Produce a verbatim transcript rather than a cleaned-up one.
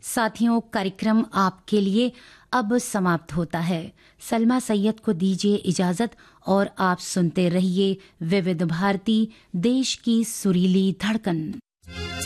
साथियों, कार्यक्रम आपके लिए अब समाप्त होता है। सलमा सैयद को दीजिए इजाजत और आप सुनते रहिए विविध भारती, देश की सुरीली धड़कन।